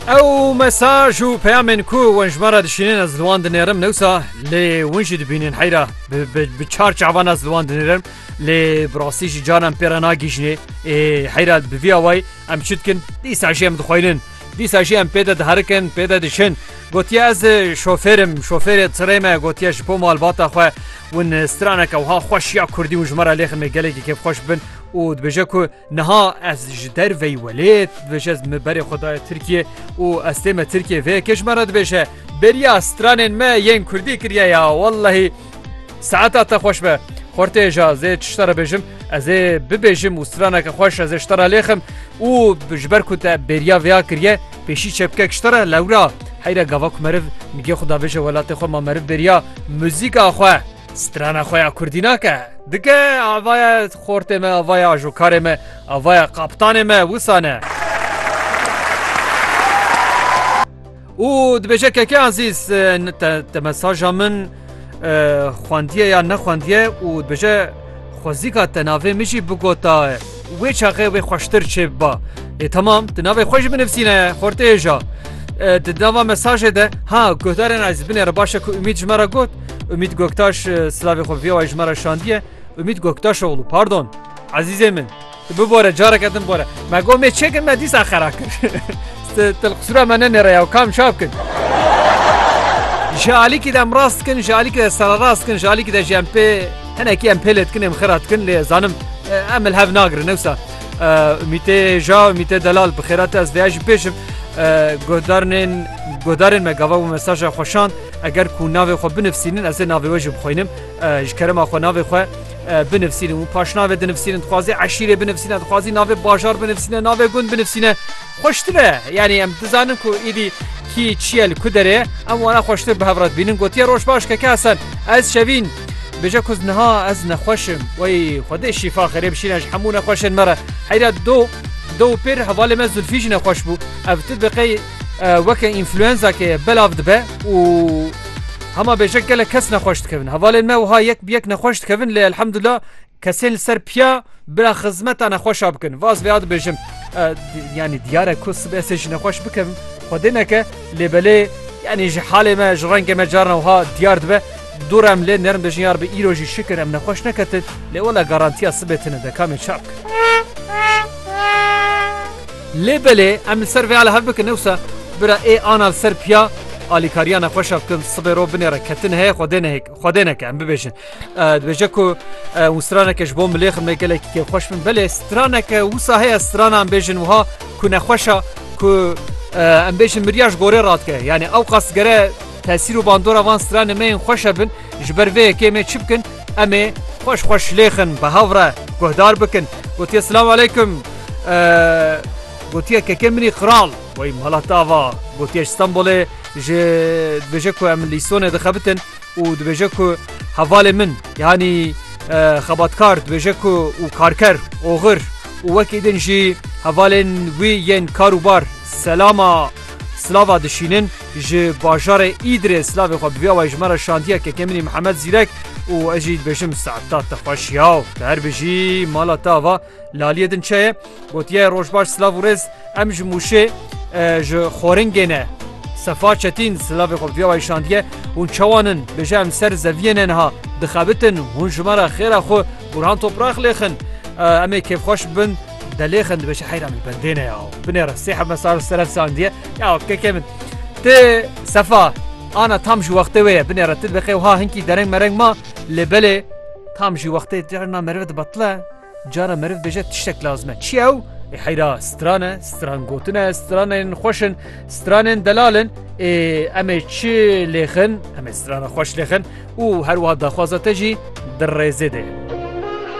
او مساج و پیامن کو ونجمره دشینین از لوان دنیرم نوسا لی ونجی دبینین حیرا بچار چعبان از لوان دنیرم لی براسیش جانم پیرانا گیجنی حیرا بوی آوای ام چیدکن دیساشی ام دخوینن دیساشی ام پیدا دهرکن پیدا دشن گوتی از شوفر تريمه گوتی جبو مالباتا خو ون استرانك وها خوش يا كردي وجمره ليخن ميقلك كيف خوش بن و دبجكو نها از جدر في وليت دبجز مبري خدای ترکیه و استيمه ترکیه في كشمره دبجه بريا استرانن ما ين كردي كريا يا والله ساعات خوش به خورته اجازه تشتره بجم از ببجم استرانك خوش از اشتره ليخم و بجبر كنت بريا ويا كريا پیشی چپکه اشتره لورا حیره گاواک مرف میگه خدا بشه ولات خو ما مرف بریا موزیک اخو ستران خو کردینا که دیگه آوای خورت ما آوای آجوکار ما آوای قبطان ما وسانه او دبجه که عزیز مساج من خواندیه یا نخواندیه او دبجه خوزیکا تناوه میشی بگوتا وی چاقه وی خوشتر چه با تمام تناوه خوش بنفسینه خورته ایجا دنوا مساج ده ها گوتارن از بنر باشه که امید جمره گوت امید گوکتاش سلاوی خوبی و جمره شاندیه امید گوکتاش اولو پاردون عزیزه من بباره جاره کردن باره مگو می چه کن مدیس آخره کن تلقصوره منه نره و کام شاب کن جالی که دم راست کن جالی که سر راست کن جالی که جمپی هنه کی امپلت کنم خیرات کن لی زانم عمل هف ناگر نوسا میته جا میته دلال بخیرات از ویاج پیشم گودارن مگاوا و مساج خوشان اگر کو ناوی خو بنفسینن از ناوی وجه بخوینم کرم خو ناوی خو بنفسینن و پاش ناوی بنفسینن خوازی عشیره بنفسینن خوازی ناوی بازار بنفسینن ناوی گوند بنفسینن خوشتره یعنی ام دزانم کو ایدی کی چیل کدره ام وانا خوشتر به هورات بینن گوتی روش باش که حسن از شوین بجا کز نها از نخوشم وی خدا شفا خریب شینش همون خوشن مره حیرا دو پیر حواله ما زلفیش نخوش بو افتد بقی وکه اینفلوئنزا که بلاف دبه و هما بجا کس نخوش تکون حواله ما وها یک بیک نخوش تکون لی الحمدلله کسین سر پیا برا خدمت نخوش بکن واز بیاد بجم یعنی دیاره کس بسش نخوش بکن خدا نکه لی بله یعنی حال ما جرنگ ما جارنا وها دیار دبه دورم لی نرم بجنیار به ایروجی شکرم نخوش نکتد لی ولا گارانتیا سبتنه ده کامل شاب لبله ام سر في على هبك نوسا برا اي انا سر بيا علي كاريانا خوش بكن صبرو بنيره كتن هي خدينك ام ببيشن بجكو وسترانك جبو مليخ ميكلك كي خوش من بله سترانك وسا هي سترانا ام بيجن وها كنا خوشا كو ام بيجن مرياج غوري راتك يعني اوقاس غره تاثير باندورا وان ستران مين خوش بن جبر في كيمه چبكن امي خوش ليخن بهاوره گهدار بكن قلت السلام عليكم گوتیه که کمری خرال وی مالاتاوا گوتیه استانبول دبجکو ام لیسونه دخبتن و دبجکو حوال من یعنی خباتکار دبجکو و کارکر اوغر و وکیدن جی حوالن وی ین کاروبار سلاوا دشینن جی باجار ایدر سلاوی خواب بیا و جمره شاندیه که کمری محمد زیرک و اجید بشم ساعتات تخوشیاو در بجی مالاتاوا لالیه دن چه گوتیه روشباش سلاو رز ام جموشه خورنگینه صفا چتین سلاوی خوب بیا و شاندیه اون چوانن بجه ام سر زوینن ها دخابتن اون جمره خیره خو برهان توپراخ لیخن امی کیف خوش بن دلیخن بشه حیرم بندینه یاو بنیره سیحب مسار سرف ساندیه یاو که کمن تی صفا انا تام جو وقته ويه بني رتب بخي وها هنكي درنگ مرنگ ما لبله تام جو وقته جارنا مرفد بطله جارا مرف بجت تشتك لازمه چيو حيرا ستران گوتنه ستران خوشن ستران دلالن امي چي لخن امي ستران خوش لخن و هر واحد دخوازه تجي در ريزه ده